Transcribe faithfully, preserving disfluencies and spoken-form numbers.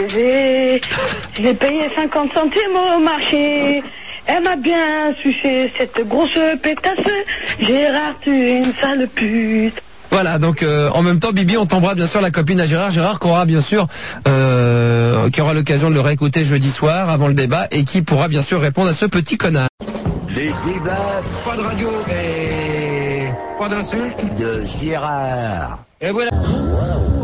J'ai j'ai payé cinquante centimes au marché. Elle m'a bien sucé cette grosse pétasse. Gérard, tu es une sale pute. Voilà, donc euh, en même temps, Bibi, on t'embrasse bien sûr la copine à Gérard. Gérard qui aura bien sûr, euh, qui aura l'occasion de le réécouter jeudi soir avant le débat et qui pourra bien sûr répondre à ce petit connard. Les débats. Pas de radio et pas d'insulte. De Gérard. Et voilà.